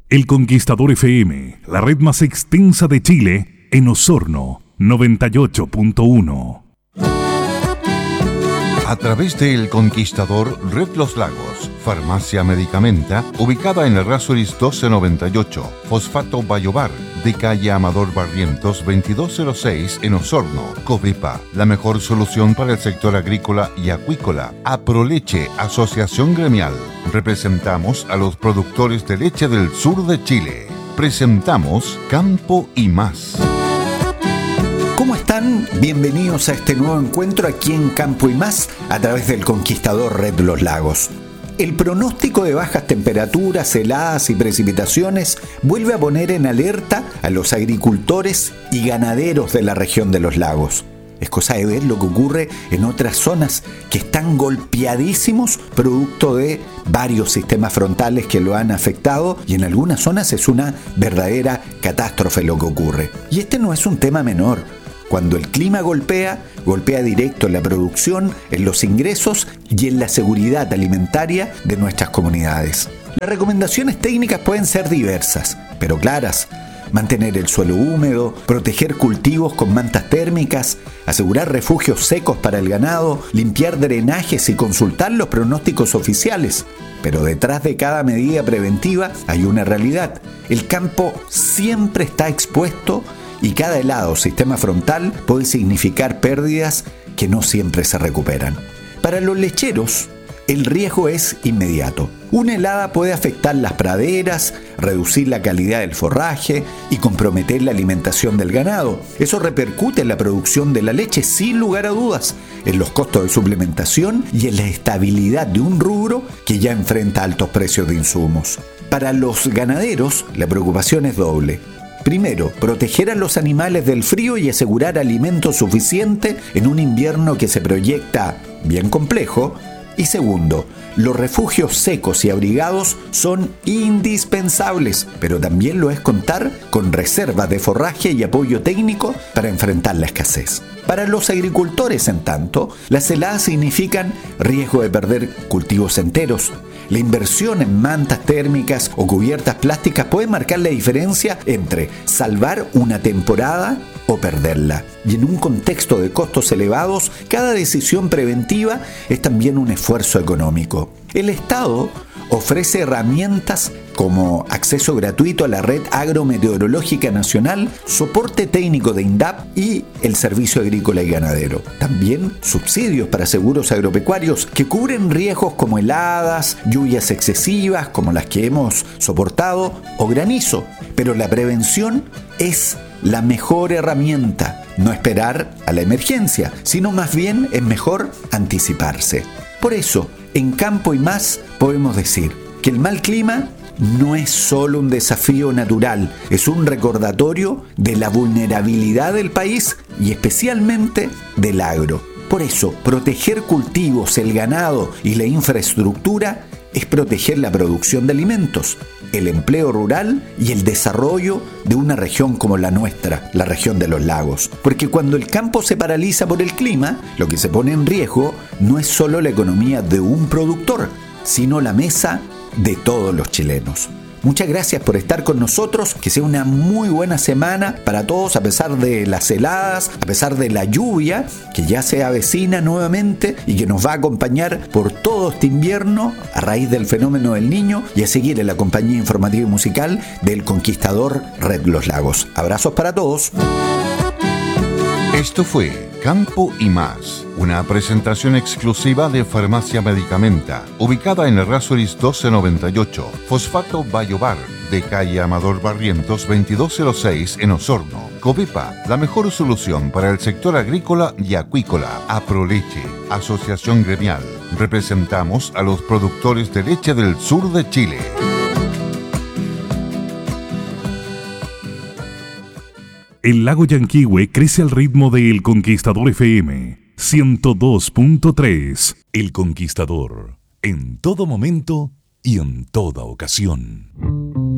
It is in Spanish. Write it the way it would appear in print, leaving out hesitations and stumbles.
El Conquistador FM, la red más extensa de Chile, en Osorno, 98.1. A través de El Conquistador, Red Los Lagos, Farmacia Medicamenta, ubicada en Errázuriz 1298, Fosfato Bayobar, de calle Amador Barrientos 2206 en Osorno, Covepa, la mejor solución para el sector agrícola y acuícola. Aproleche, Asociación Gremial. Representamos a los productores de leche del sur de Chile. Presentamos Campo y Más. ¿Cómo están? Bienvenidos a este nuevo encuentro aquí en Campo y Más a través del Conquistador Red Los Lagos. El pronóstico de bajas temperaturas, heladas y precipitaciones vuelve a poner en alerta a los agricultores y ganaderos de la región de los lagos. Es cosa de ver lo que ocurre en otras zonas que están golpeadísimos producto de varios sistemas frontales que lo han afectado, y en algunas zonas es una verdadera catástrofe lo que ocurre. Y este no es un tema menor. Cuando el clima golpea directo en la producción, en los ingresos y en la seguridad alimentaria de nuestras comunidades. Las recomendaciones técnicas pueden ser diversas, pero claras. Mantener el suelo húmedo, proteger cultivos con mantas térmicas, asegurar refugios secos para el ganado, limpiar drenajes y consultar los pronósticos oficiales. Pero detrás de cada medida preventiva hay una realidad. El campo siempre está expuesto y cada helado o sistema frontal puede significar pérdidas que no siempre se recuperan. Para los lecheros, el riesgo es inmediato. Una helada puede afectar las praderas, reducir la calidad del forraje y comprometer la alimentación del ganado. Eso repercute en la producción de la leche, sin lugar a dudas, en los costos de suplementación y en la estabilidad de un rubro que ya enfrenta altos precios de insumos. Para los ganaderos, la preocupación es doble. Primero, proteger a los animales del frío y asegurar alimento suficiente en un invierno que se proyecta bien complejo. Y segundo, los refugios secos y abrigados son indispensables, pero también lo es contar con reservas de forraje y apoyo técnico para enfrentar la escasez. Para los agricultores, en tanto, las heladas significan riesgo de perder cultivos enteros. La inversión en mantas térmicas o cubiertas plásticas puede marcar la diferencia entre salvar una temporada o perderla. Y en un contexto de costos elevados, cada decisión preventiva es también un esfuerzo económico. El Estado ofrece herramientas como acceso gratuito a la Red Agrometeorológica Nacional, soporte técnico de INDAP y el Servicio Agrícola y Ganadero. También subsidios para seguros agropecuarios que cubren riesgos como heladas, lluvias excesivas como las que hemos soportado o granizo. Pero la prevención es la mejor herramienta. No esperar a la emergencia, sino más bien es mejor anticiparse. Por eso, en Campo y Más podemos decir que el mal clima no es solo un desafío natural, es un recordatorio de la vulnerabilidad del país y especialmente del agro. Por eso, proteger cultivos, el ganado y la infraestructura es proteger la producción de alimentos, el empleo rural y el desarrollo de una región como la nuestra, la región de los lagos. Porque cuando el campo se paraliza por el clima, lo que se pone en riesgo no es solo la economía de un productor, sino la mesa de todos los chilenos. Muchas gracias por estar con nosotros, que sea una muy buena semana para todos a pesar de las heladas, a pesar de la lluvia que ya se avecina nuevamente y que nos va a acompañar por todo este invierno a raíz del fenómeno del Niño, y a seguir en la compañía informativa y musical del Conquistador Red Los Lagos. Abrazos para todos. Esto fue Campo y Más, una presentación exclusiva de Farmacia Medicamenta, ubicada en Errázuriz 1298, Fosfato Bayobar, de calle Amador Barrientos 2206 en Osorno. Covepa, la mejor solución para el sector agrícola y acuícola. Aproleche, Asociación Gremial. Representamos a los productores de leche del sur de Chile. El lago Yanquihue crece al ritmo de El Conquistador FM 102.3. El Conquistador, en todo momento y en toda ocasión.